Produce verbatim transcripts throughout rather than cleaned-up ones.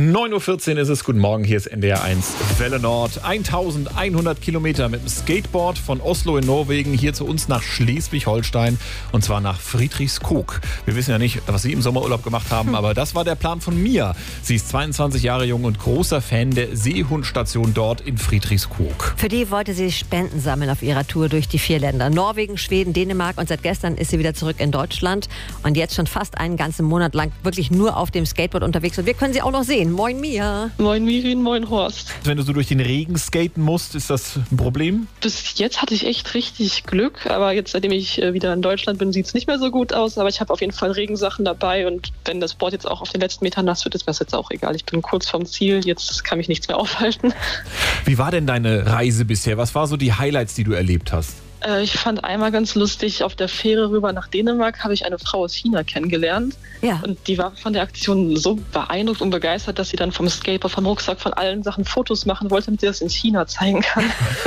neun Uhr vierzehn ist es. Guten Morgen, hier ist N D R eins Welle Nord. eintausendeinhundert Kilometer mit dem Skateboard von Oslo in Norwegen hier zu uns nach Schleswig-Holstein und zwar nach Friedrichskoog. Wir wissen ja nicht, was Sie im Sommerurlaub gemacht haben, aber das war der Plan von Mia. Sie ist zweiundzwanzig Jahre jung und großer Fan der Seehundstation dort in Friedrichskoog. Für die wollte sie Spenden sammeln auf ihrer Tour durch die vier Länder. Norwegen, Schweden, Dänemark und seit gestern ist sie wieder zurück in Deutschland und jetzt schon fast einen ganzen Monat lang wirklich nur auf dem Skateboard unterwegs und wir können sie auch noch sehen. Moin Mia. Moin Mirin, moin Horst. Wenn du so durch den Regen skaten musst, ist das ein Problem? Bis jetzt hatte ich echt richtig Glück, aber jetzt, seitdem ich wieder in Deutschland bin, sieht es nicht mehr so gut aus. Aber ich habe auf jeden Fall Regensachen dabei und wenn das Board jetzt auch auf den letzten Metern nass wird, ist das jetzt auch egal. Ich bin kurz vorm Ziel, jetzt kann mich nichts mehr aufhalten. Wie war denn deine Reise bisher? Was waren so die Highlights, die du erlebt hast? Ich fand einmal ganz lustig, auf der Fähre rüber nach Dänemark habe ich eine Frau aus China kennengelernt. Ja. Und die war von der Aktion so beeindruckt und begeistert, dass sie dann vom Skateboard, vom Rucksack, von allen Sachen Fotos machen wollte, damit sie das in China zeigen kann.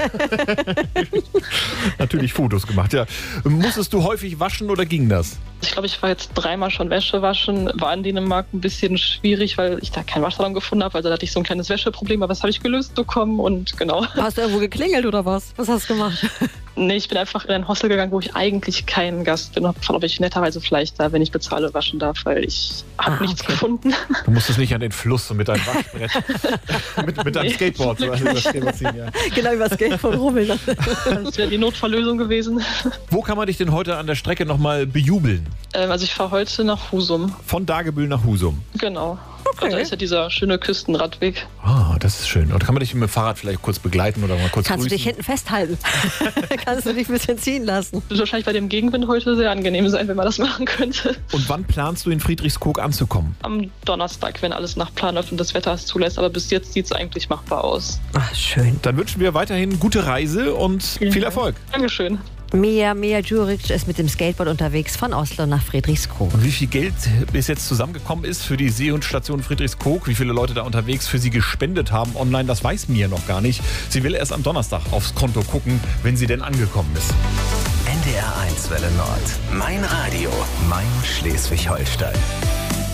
Natürlich Fotos gemacht, ja. Musstest du häufig waschen oder ging das? Ich glaube, ich war jetzt dreimal schon Wäsche waschen. War in Dänemark ein bisschen schwierig, weil ich da keinen Waschsalon gefunden habe. Also da hatte ich so ein kleines Wäscheproblem, aber das habe ich gelöst bekommen und genau. Hast du irgendwo geklingelt oder was? Was hast du gemacht? Nee, ich bin einfach in ein Hostel gegangen, wo ich eigentlich kein Gast bin. Von ob ich netterweise vielleicht da, wenn ich bezahle, waschen darf, weil ich habe Ah, nichts okay. gefunden. Du musstest nicht an den Fluss und mit deinem Waschbrett, mit, mit deinem Nee, Skateboard so, also das Skateboard ziehen, ja. Genau, über Skateboard rummeln. Das wäre die Notfalllösung gewesen. Wo kann man dich denn heute an der Strecke nochmal bejubeln? Ähm, also ich fahre heute nach Husum. Von Dagebüll nach Husum. Genau. Okay. Und da ist ja dieser schöne Küstenradweg. Ah, das ist schön. Und kann man dich mit dem Fahrrad vielleicht kurz begleiten oder mal kurz Kannst du grüßen? dich hinten festhalten? Kannst du dich ein bisschen ziehen lassen? Wird wahrscheinlich bei dem Gegenwind heute sehr angenehm sein, wenn man das machen könnte. Und wann planst du in Friedrichskoog anzukommen? Am Donnerstag, wenn alles nach Plan läuft und das Wetter es zulässt. Aber bis jetzt sieht es eigentlich machbar aus. Ach, schön. Dann wünschen wir weiterhin gute Reise und Vielen viel Dank. Erfolg. Dankeschön. Mia, Mia Djuric ist mit dem Skateboard unterwegs von Oslo nach Friedrichskoog. Und wie viel Geld bis jetzt zusammengekommen ist für die Seehundstation Friedrichskoog, wie viele Leute da unterwegs für sie gespendet haben online, das weiß Mia noch gar nicht. Sie will erst am Donnerstag aufs Konto gucken, wenn sie denn angekommen ist. N D R eins Welle Nord. Mein Radio. Mein Schleswig-Holstein.